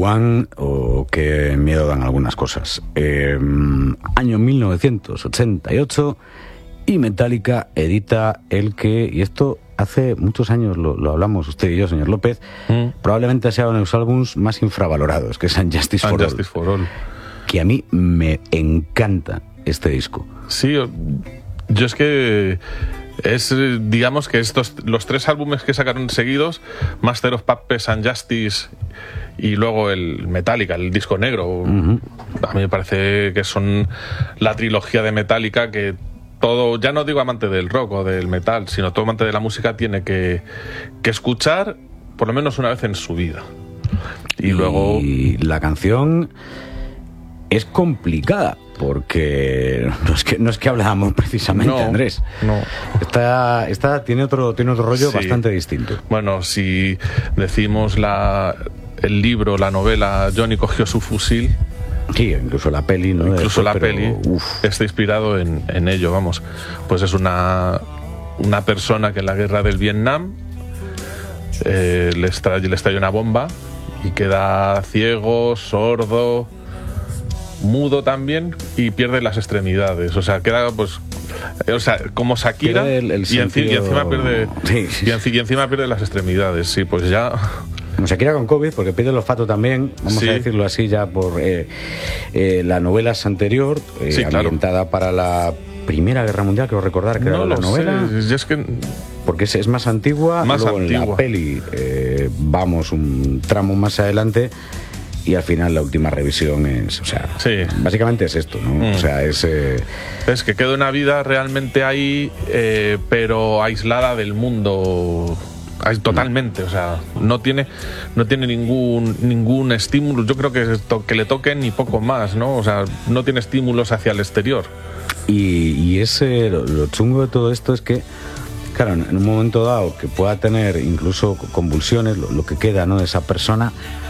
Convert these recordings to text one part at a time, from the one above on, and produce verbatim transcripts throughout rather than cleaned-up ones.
One o qué miedo dan algunas cosas. Eh, año mil novecientos ochenta y ocho y Metallica edita el que, y esto hace muchos años lo, lo hablamos usted y yo, señor López, mm. probablemente sea uno de los álbumes más infravalorados, que es Unjustice for, Justice for All, que a mí me encanta este disco. Sí, yo es que es, digamos que estos los tres álbumes que sacaron seguidos, Master of Puppets, Unjustice y luego el Metallica, el disco negro, uh-huh. a mí me parece que son la trilogía de Metallica que todo, ya no digo amante del rock o del metal, sino todo amante de la música tiene que, que escuchar por lo menos una vez en su vida. Y, y luego la canción es complicada porque no es que no es que hablábamos precisamente, no, Andrés. No. Esta, esta tiene otro tiene otro rollo sí. bastante distinto. Bueno, si decimos la el libro, la novela Johnny cogió su fusil. Sí, incluso la peli, ¿no? Incluso Después, la pero, peli uf. está inspirado en, en ello, vamos. Pues es una una persona que en la guerra del Vietnam eh, le estalla le estalla una bomba y queda ciego, sordo, mudo también y pierde las extremidades, o sea, queda pues o sea, como Shakira el, el y, sentido... enci- y encima pierde sí, sí. Y, enci- y encima pierde las extremidades, sí, pues ya como Shakira con COVID, porque pierde el olfato también, vamos sí. a decirlo así ya por eh, eh, la novela es anterior, eh, sí, ambientada claro. para la Primera Guerra Mundial, creo recordar que no era la novela. Sé. Es que porque es, es más antigua, más luego antigua. en la peli eh, vamos un tramo más adelante y al final la última revisión es, o sea, sí. básicamente es esto, ¿no? Mm. O sea, es... Eh... Es que queda una vida realmente ahí, eh, pero aislada del mundo totalmente, o sea, no tiene no tiene ningún ningún estímulo, yo creo que, to- que le toquen ni poco más, ¿no? O sea, no tiene estímulos hacia el exterior. Y, y ese, lo, lo chungo de todo esto es que, claro, en un momento dado que pueda tener incluso convulsiones, lo, lo que queda, ¿no?, de esa persona,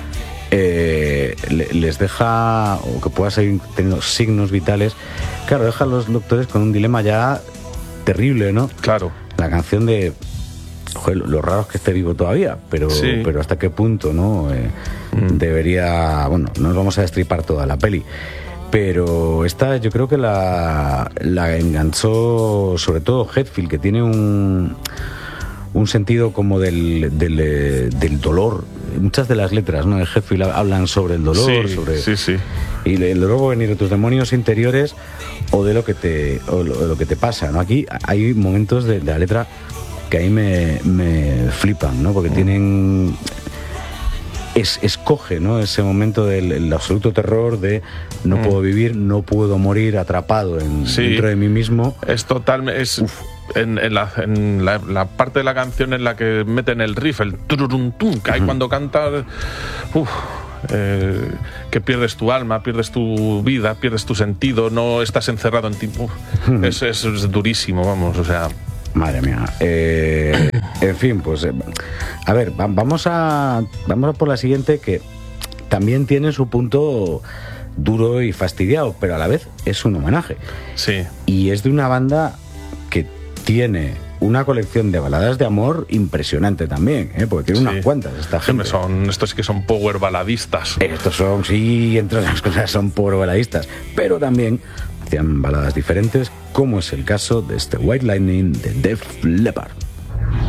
eh, le, les deja, o que pueda seguir teniendo signos vitales, claro, deja a los doctores con un dilema ya terrible, ¿no? Claro. La canción de... Joder, lo raro es que esté vivo todavía, pero, sí. pero hasta qué punto, ¿no? Eh, mm. Debería... Bueno, no nos vamos a destripar toda la peli, pero esta yo creo que la, la enganchó sobre todo Hetfield, que tiene un, un sentido como del, del, del dolor. Muchas de las letras, ¿no?, de Hetfield hablan sobre el dolor, sí, sobre... Sí, sí. Y el dolor puede venir de tus demonios interiores o de lo que te, o lo, de lo que te pasa, ¿no? Aquí hay momentos de, de la letra que ahí me, me flipan, ¿no? Porque tienen... Es, escoge, ¿no?, ese momento del el absoluto terror de no mm. puedo vivir, no puedo morir atrapado en, sí. dentro de mí mismo. Es total... Es, en, en, la, en la, la parte de la canción en la que meten el riff, el tururuntum, que hay uh-huh. cuando canta... Uf, eh, que pierdes tu alma, pierdes tu vida, pierdes tu sentido, no estás encerrado en ti. Uf, uh-huh. es, es, es durísimo, vamos, o sea... Madre mía. Eh, en fin, pues eh, a ver, va, vamos a vamos a por la siguiente, que también tiene su punto duro y fastidiado, pero a la vez es un homenaje. Sí. Y es de una banda que tiene una colección de baladas de amor impresionante también, ¿eh? Porque tiene sí. unas cuantas esta gente. Son, estos sí que son power baladistas. Estos son, sí, entre otras cosas, son power baladistas, pero también hacían baladas diferentes, como es el caso de este White Lightning de Def Leppard.